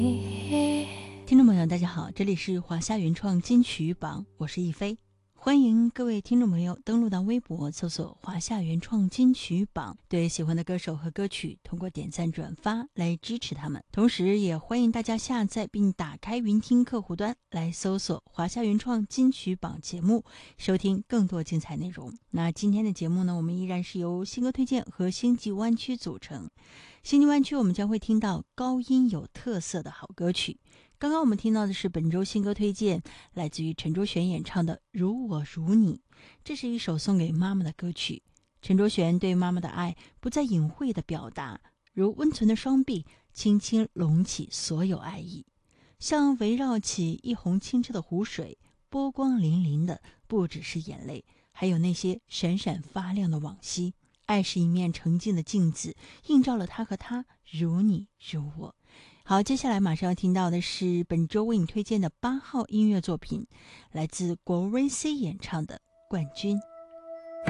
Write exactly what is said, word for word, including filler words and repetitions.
听众朋友大家好，这里是华夏原创金曲榜，我是亦菲，欢迎各位听众朋友登录到微博搜索华夏原创金曲榜，对喜欢的歌手和歌曲通过点赞转发来支持他们，同时也欢迎大家下载并打开云听客户端来搜索华夏原创金曲榜节目，收听更多精彩内容。那今天的节目呢，我们依然是由新歌推荐和星际湾区组成。星际湾区我们将会听到高音有特色的好歌曲，刚刚我们听到的是本周新歌推荐，来自于陈卓璇演唱的《如我如你》，这是一首送给妈妈的歌曲。陈卓璇对妈妈的爱不再隐晦的表达，如温存的双臂轻轻拢起所有爱意，像围绕起一泓清澈的湖水，波光粼粼的不只是眼泪，还有那些闪闪发亮的往昔。爱是一面澄净的镜子，映照了他和他，如你如我。好，接下来马上要听到的是本周为你推荐的八号音乐作品，来自国瑞 C 演唱的《冠军》。